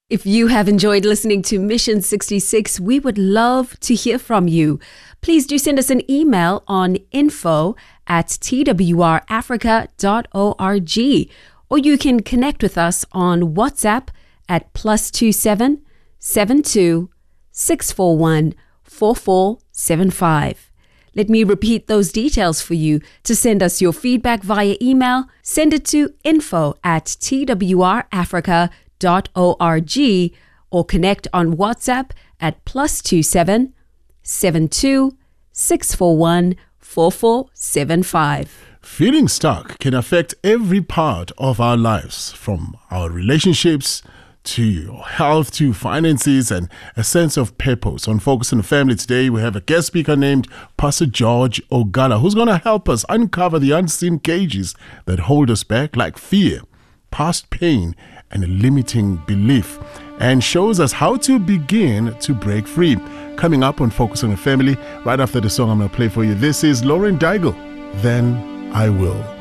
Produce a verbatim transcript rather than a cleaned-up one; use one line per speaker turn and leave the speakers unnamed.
If you have enjoyed listening to Mission sixty-six, we would love to hear from you. Please do send us an email on info at t w r africa dot org, or you can connect with us on WhatsApp at plus two seven seven two six four one four four seven five. Let me repeat those details for you. To send us your feedback via email, send it to info at t w r africa dot org or connect on WhatsApp at plus two seven seven two six four one four four seven five.
Feeling stuck can affect every part of our lives, from our relationships to your health to finances and a sense of purpose. On Focus on the Family today, we have a guest speaker named Pastor George Ogala, who's going to help us uncover the unseen cages that hold us back, like fear, past pain, and a limiting belief, and shows us how to begin to break free. Coming up on Focus on the Family, right after the song I'm going to play for you, this is Lauren Daigle, Then I Will.